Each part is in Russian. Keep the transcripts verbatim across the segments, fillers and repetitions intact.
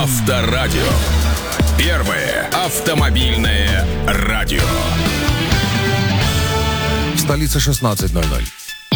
Авторадио. Первое автомобильное радио. В столице шестнадцать ноль ноль.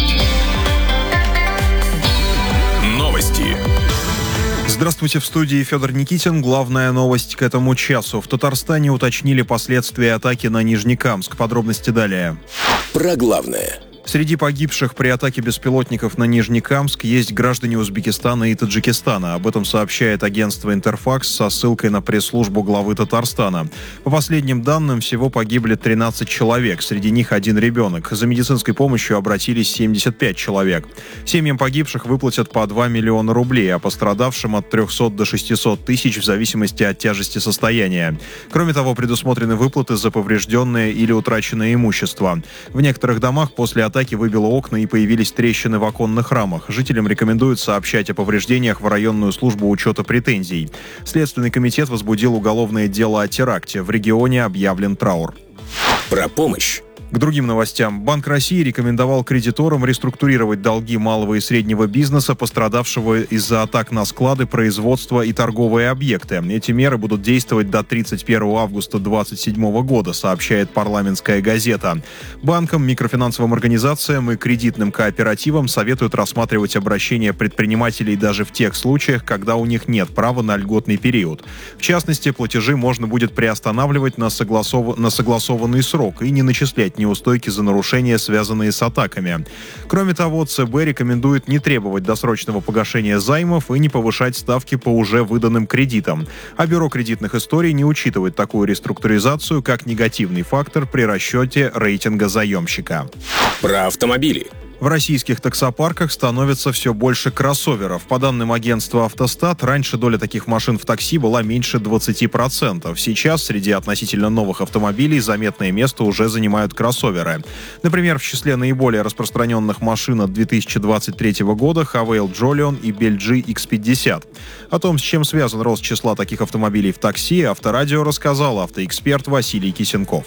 Новости. Здравствуйте, в студии Федор Никитин. Главная новость к этому часу. В Татарстане уточнили последствия атаки на Нижнекамск. Подробности далее. Про главное. Среди погибших при атаке беспилотников на Нижнекамск есть граждане Узбекистана и Таджикистана. Об этом сообщает агентство «Интерфакс» со ссылкой на пресс-службу главы Татарстана. По последним данным, всего погибли тринадцать человек, среди них один ребенок. За медицинской помощью обратились семьдесят пять человек. Семьям погибших выплатят по два миллиона рублей, а пострадавшим от трехсот до шестисот тысяч в зависимости от тяжести состояния. Кроме того, предусмотрены выплаты за поврежденное или утраченное имущество. В некоторых домах после атаки Атаки выбило окна и появились трещины в оконных рамах. Жителям рекомендуют сообщать о повреждениях в районную службу учета претензий. Следственный комитет возбудил уголовное дело о теракте. В регионе объявлен траур. Про помощь. К другим новостям. Банк России рекомендовал кредиторам реструктурировать долги малого и среднего бизнеса, пострадавшего из-за атак на склады, производства и торговые объекты. Эти меры будут действовать до тридцать первого августа две тысячи двадцать седьмого года, сообщает «Парламентская газета». Банкам, микрофинансовым организациям и кредитным кооперативам советуют рассматривать обращения предпринимателей даже в тех случаях, когда у них нет права на льготный период. В частности, платежи можно будет приостанавливать на, согласов... на согласованный срок и не начислять неустойки за нарушения, связанные с атаками. Кроме того, ЦБ рекомендует не требовать досрочного погашения займов и не повышать ставки по уже выданным кредитам. А Бюро кредитных историй не учитывает такую реструктуризацию как негативный фактор при расчете рейтинга заемщика. Про автомобили. В российских таксопарках становится все больше кроссоверов. По данным агентства «Автостат», раньше доля таких машин в такси была меньше двадцати процентов. Сейчас среди относительно новых автомобилей заметное место уже занимают кроссоверы. Например, в числе наиболее распространенных машин от две тысячи двадцать третьего года Хавейл Джолион и би эл джи икс пятьдесят. О том, с чем связан рост числа таких автомобилей в такси, Авторадио рассказал автоэксперт Василий Кисенков.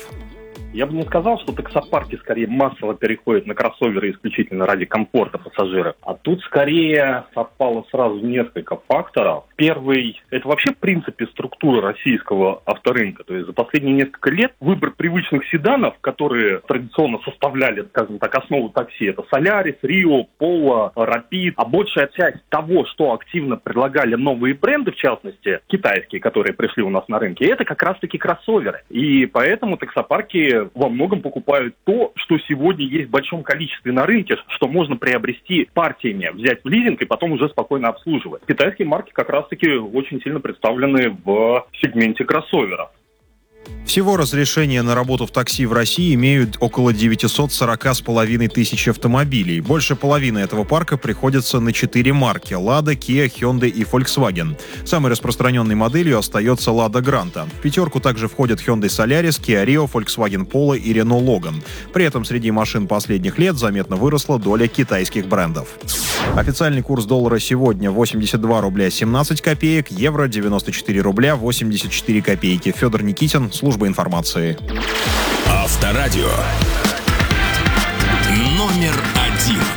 Я бы не сказал, что таксопарки скорее массово переходят на кроссоверы исключительно ради комфорта пассажиров. А тут скорее совпало сразу несколько факторов. Первый – это вообще в принципе структура российского авторынка. То есть за последние несколько лет выбор привычных седанов, которые традиционно составляли, скажем так, основу такси, это Солярис, Рио, Поло, Рапид. А большая часть того, что активно предлагали новые бренды, в частности китайские, которые пришли у нас на рынке, это как раз-таки кроссоверы. И поэтому таксопарки во многом покупают то, что сегодня есть в большом количестве на рынке, что можно приобрести партиями, взять в лизинг и потом уже спокойно обслуживать. Китайские марки как раз-таки очень сильно представлены в сегменте кроссоверов. Всего разрешения на работу в такси в России имеют около девятьсот сорок с половиной тысяч автомобилей. Больше половины этого парка приходится на четыре марки – Lada, Kia, Hyundai и Volkswagen. Самой распространенной моделью остается Lada Granta. В пятерку также входят Hyundai Solaris, Kia Rio, Volkswagen Polo и Renault Logan. При этом среди машин последних лет заметно выросла доля китайских брендов. Официальный курс доллара сегодня восемьдесят два рубля семнадцать копеек, евро девяносто четыре рубля восемьдесят четыре копейки. Федор Никитин, служба информации. Авторадио. Номер один.